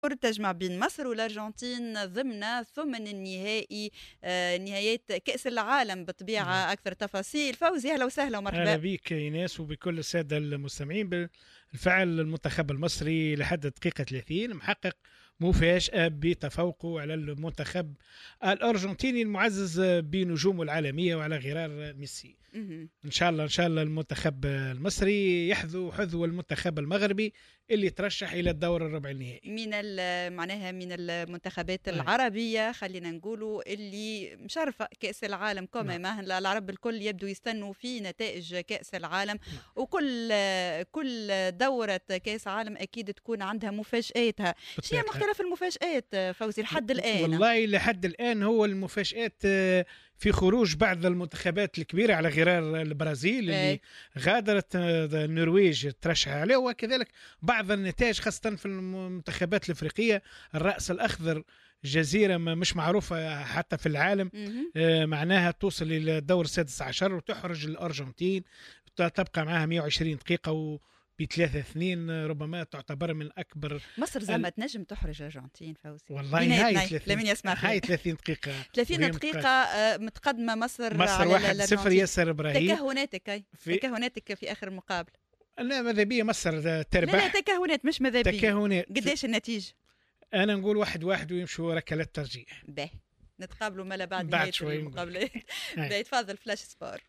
تجمع بين مصر والأرجنتين ضمن ثمن النهائي نهايات كأس العالم نعم. بالطبيعة. أكثر تفاصيل فوزي، أهلا وسهلا أهلا ومرحبا. بك إيناس وبكل السادة المستمعين. بالفعل المنتخب المصري لحد دقيقة 30 محقق مفاجأة بتفوقه على المنتخب الأرجنتيني المعزز بنجومه العالمية وعلى غرار ميسي. مهم. إن شاء الله المنتخب المصري يحذو حذو المنتخب المغربي اللي ترشح إلى الدور الربع النهائي. معناها من المنتخبات أي. العربية، خلينا نقولوا اللي مشرفة كأس العالم نعم. ما العرب الكل يبدو يستنوا في نتائج كأس العالم. نعم. وكل دورة كأس عالم أكيد تكون عندها مفاجآتها. شيء بالطبع. مختلف المفاجآت فوزي لحد الآن؟ والله لحد الآن هو المفاجآت في خروج بعض المنتخبات الكبيرة على غرار البرازيل اللي غادرت النرويج ترشح عليه، وكذلك بعض النتائج خاصة في المنتخبات الأفريقية. الرأس الأخضر جزيرة مش معروفة حتى في العالم، مهم. معناها توصل إلى الدور السادس عشر وتحرج الأرجنتين، تبقى معها 120 دقيقة ب3-2، ربما تعتبر من أكبر. مصر زعما تنجم تحرج الأرجنتين فوزي؟ والله بيناتنا، هاي 30 لمن يسمع هاي فينا. 30 دقيقة 30 دقيقة متقدمة مصر مصر على 1-0 الأرجنتين. ياسر ابراهيم. تكهناتك في آخر مقابلة. لا ماذا بيا مصر لا تربح. تكهنات مش ماذا بيا. تكهنات. قديش النتيجة؟ انا نقول 1-1 ويمشوا ركلات ترجيح. باهي، نتقابلوا مالا بعد بعد نهاية شوي المقابلات. أي. باهي، تفضل فلاش سبور.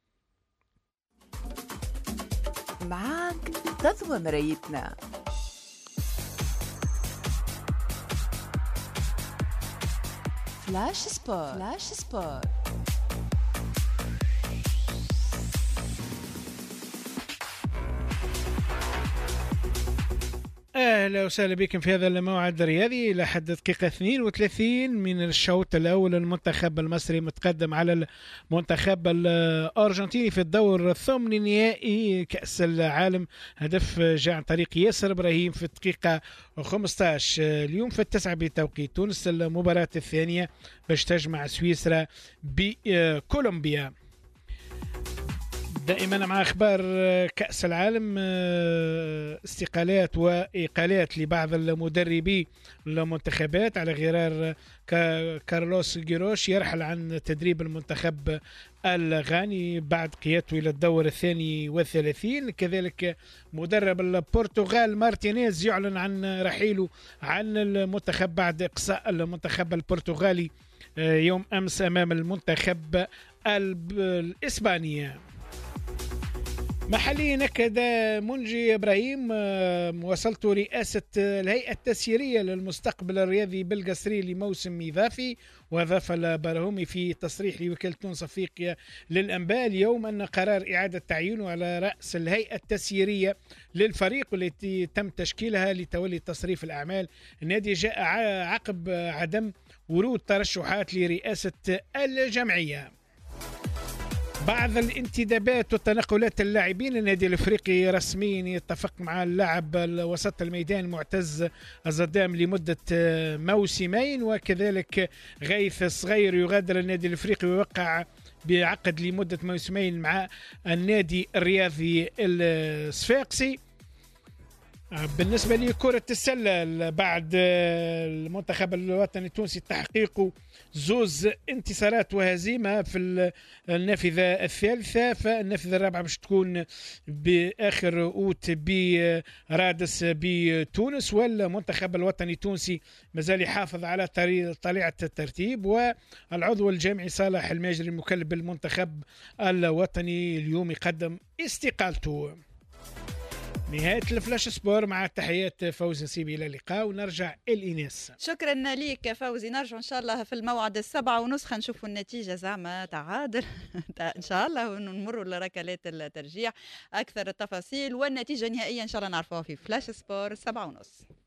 معاك تضوى مرايتنا. فلاش سبور. فلاش سبور. اهلا وسهلا بكم في هذا الموعد الرياضي. الى حد دقيقه 32 من الشوط الاول المنتخب المصري متقدم على المنتخب الارجنتيني في الدور الثمن النهائي كاس العالم. هدف جاء عن طريق ياسر ابراهيم في الدقيقه 15 اليوم في 9 بتوقيت تونس. المباراه الثانيه باش تجمع سويسرا بكولومبيا. دائما مع اخبار كاس العالم، استقالات واقالات لبعض المدربي المنتخبات على غرار كارلوس جيروش يرحل عن تدريب المنتخب الغاني بعد قيادته الى الدور 32. كذلك مدرب البرتغال مارتينيز يعلن عن رحيله عن المنتخب بعد اقصاء المنتخب البرتغالي يوم امس امام المنتخب الاسباني. محليا نكد منجي إبراهيم وصلت رئاسة الهيئة التسييرية للمستقبل الرياضي بالقصري لموسم إضافي. وأضاف البرهومي في تصريح لوكالة تونس أفريقيا للأنباء اليوم أن قرار إعادة تعيينه على رأس الهيئة التسييرية للفريق التي تم تشكيلها لتولي تصريف الأعمال النادي جاء عقب عدم ورود ترشحات لرئاسة الجمعية. بعض الانتدابات وتنقلات اللاعبين. النادي الافريقي رسميا يتفق مع اللاعب وسط الميدان معتز الزدام لمده موسمين، وكذلك غيث الصغير يغادر النادي الافريقي ويوقع بعقد لمده موسمين مع النادي الرياضي الصفاقسي. بالنسبة لكرة السلة، بعد المنتخب الوطني التونسي تحقيق زوز انتصارات وهزيمة في النافذة الثالثة، فالنافذة الرابعة باش تكون بآخر أوت برادس بتونس، والمنتخب الوطني التونسي مازال يحافظ على طليعة الترتيب. والعضو الجامعي صالح الماجري المكلف بالمنتخب الوطني اليوم يقدم استقالته. نهاية الفلاش سبور مع تحيات فوزي نسيبي. إلى اللقاء ونرجع الإناس. شكرا ليك فوزي، نرجع إن شاء الله في الموعد 7:30 نشوفوا النتيجة زعما تعادل إن شاء الله، ونمروا لركلات الترجيح. أكثر التفاصيل والنتيجة النهائية إن شاء الله نعرفوها في فلاش سبور 7:30.